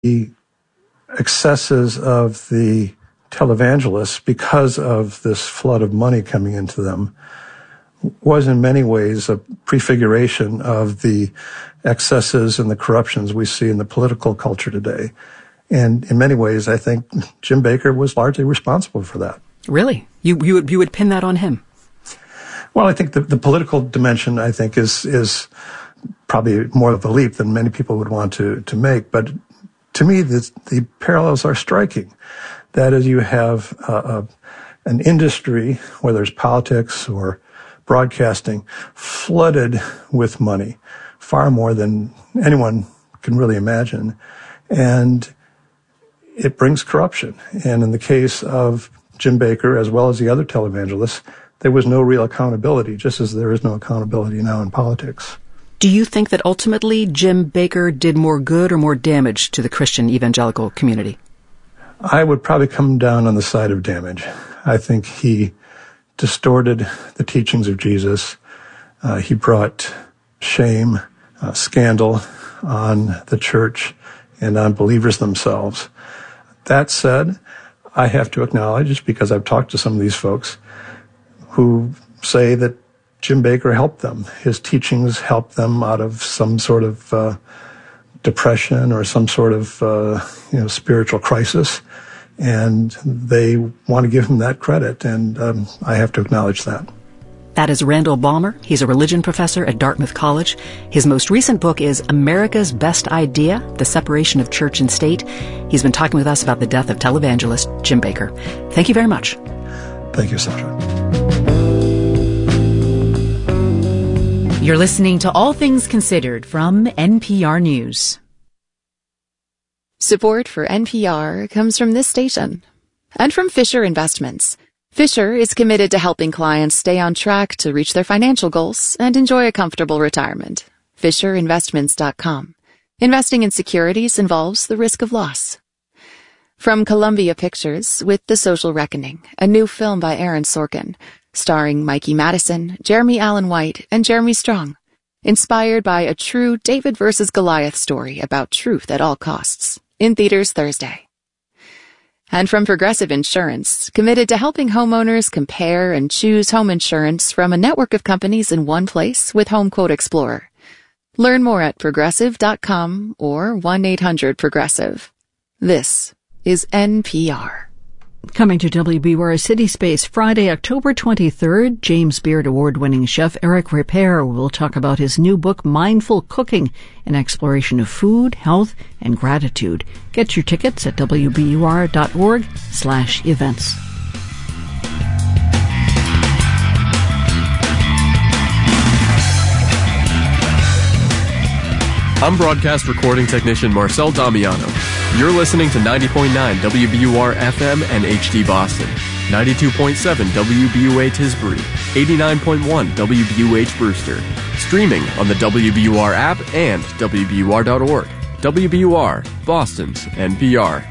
The excesses of the televangelists, because of this flood of money coming into them, was in many ways a prefiguration of the excesses and the corruptions we see in the political culture today. And in many ways, I think Jim Bakker was largely responsible for that. Really? You would pin that on him? Well, I think the political dimension, I think, is probably more of a leap than many people would want to make. But to me, the parallels are striking. That is, you have an industry, whether it's politics or broadcasting, flooded with money, far more than anyone can really imagine. And it brings corruption. And in the case of Jim Bakker, as well as the other televangelists, there was no real accountability, just as there is no accountability now in politics. Do you think that ultimately Jim Bakker did more good or more damage to the Christian evangelical community? I would probably come down on the side of damage. I think he distorted the teachings of Jesus. He brought shame, scandal on the church and on believers themselves. That said, I have to acknowledge, because I've talked to some of these folks who say that Jim Bakker helped them. His teachings helped them out of some sort of depression or some sort of spiritual crisis, and they want to give him that credit, and I have to acknowledge that. That is Randall Balmer. He's a religion professor at Dartmouth College. His most recent book is America's Best Idea, The Separation of Church and State. He's been talking with us about the death of televangelist Jim Bakker. Thank you very much. Thank you, Sandra. You're listening to All Things Considered from NPR News. Support for NPR comes from this station and from Fisher Investments. Fisher is committed to helping clients stay on track to reach their financial goals and enjoy a comfortable retirement. FisherInvestments.com. Investing in securities involves the risk of loss. From Columbia Pictures with The Social Reckoning, a new film by Aaron Sorkin, starring Mikey Madison, Jeremy Allen White, and Jeremy Strong. Inspired by a true David versus Goliath story about truth at all costs. In theaters Thursday. And from Progressive Insurance, committed to helping homeowners compare and choose home insurance from a network of companies in one place with Home Quote Explorer. Learn more at Progressive.com or 1-800-PROGRESSIVE. This is NPR. Coming to WBUR City Space Friday, October 23rd, James Beard Award-winning chef Eric Ripert will talk about his new book, Mindful Cooking, an exploration of food, health, and gratitude. Get your tickets at wbur.org/events. I'm broadcast recording technician Marcel Damiano. You're listening to 90.9 WBUR FM and HD Boston, 92.7 WBUA Tisbury, 89.1 WBUH Brewster, streaming on the WBUR app and WBUR.org. WBUR, Boston's NPR.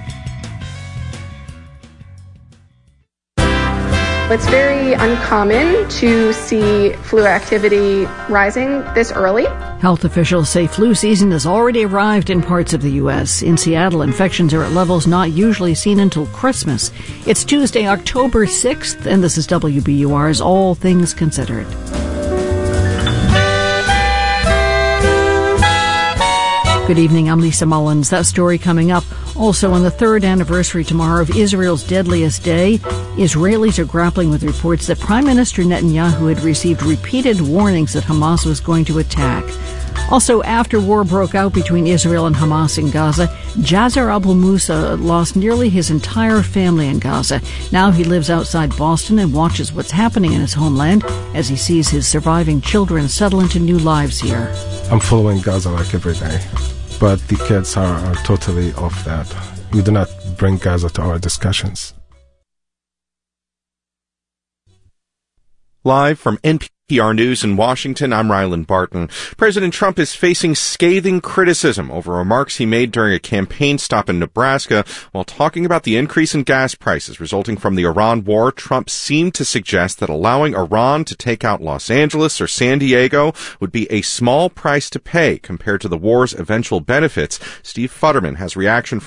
It's very uncommon to see flu activity rising this early. Health officials say flu season has already arrived in parts of the U.S. In Seattle, infections are at levels not usually seen until Christmas. It's Tuesday, October 6th, and this is WBUR's All Things Considered. Good evening, I'm Lisa Mullins. That story coming up. Also, on the third anniversary tomorrow of Israel's deadliest day, Israelis are grappling with reports that Prime Minister Netanyahu had received repeated warnings that Hamas was going to attack. Also, after war broke out between Israel and Hamas in Gaza, Jazar Abu Musa lost nearly his entire family in Gaza. Now he lives outside Boston and watches what's happening in his homeland as he sees his surviving children settle into new lives here. I'm following Gaza like every day. But the kids are totally off that. We do not bring Gaza to our discussions. Live from NPR News in Washington, I'm Rylan Barton. President Trump is facing scathing criticism over remarks he made during a campaign stop in Nebraska. While talking about the increase in gas prices resulting from the Iran war, Trump seemed to suggest that allowing Iran to take out Los Angeles or San Diego would be a small price to pay compared to the war's eventual benefits. Steve Futterman has reaction